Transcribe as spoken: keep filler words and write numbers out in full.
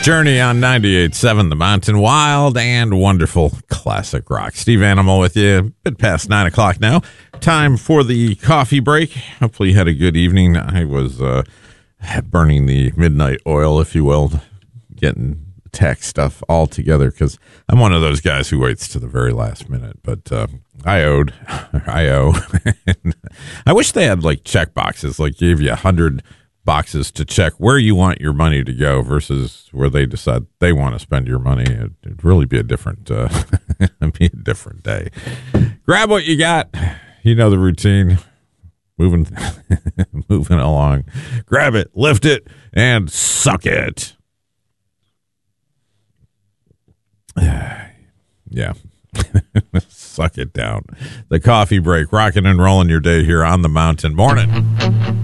Journey on ninety-eight point seven The Mountain. Wild and wonderful classic rock. Steve Animal with you. A bit past nine o'clock now. Time for the coffee break. Hopefully you had a good evening. I was uh, burning the midnight oil, if you will, getting tech stuff all together because I'm one of those guys who waits to the very last minute. But uh, I owed. I owe. I wish they had like check boxes, like gave you a hundred boxes to check where you want your money to go versus where they decide they want to spend your money. It'd, it'd really be a different, uh, be a different day. Grab what you got. You know the routine. Moving, moving along. Grab it, lift it, and suck it. Yeah. Suck it down. The coffee break, rocking and rolling your day here on the mountain. Morning.